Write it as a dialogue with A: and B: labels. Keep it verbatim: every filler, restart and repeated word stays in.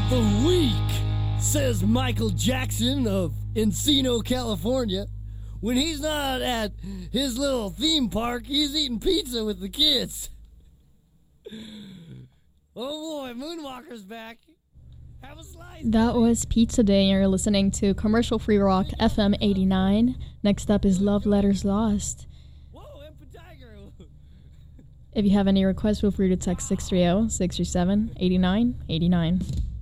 A: The week, says Michael Jackson of Encino, California. When he's not at his little theme park, he's eating pizza with the kids. Oh boy, Moonwalker's back. Have a slice.
B: That was Pizza Day, and you're listening to Commercial Free Rock F M eighty-nine. Next up is Love Letters Lost.
A: Whoa, Emperor Tiger.
B: If you have any requests, feel free to text six three zero, six three seven, eight nine eight nine.